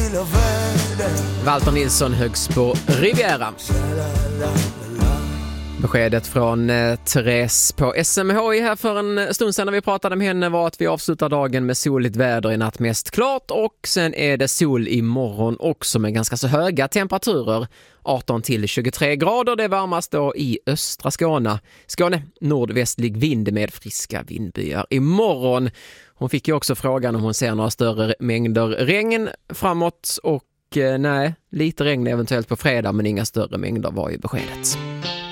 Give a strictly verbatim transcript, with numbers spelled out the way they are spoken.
Walter Nilsson högst på Riviera. Beskedet från eh, Therese på S M H I här för en stund sedan när vi pratade med henne var att vi avslutar dagen med soligt väder i natt mest klart, och sen är det sol imorgon också med ganska så höga temperaturer, arton till tjugotre grader. Det är varmast då i östra Skåne. Skåne, nordvästlig vind med friska vindbyar imorgon. Hon fick ju också frågan om hon ser några större mängder regn framåt, och eh, nej, lite regn eventuellt på fredag men inga större mängder var ju beskedet.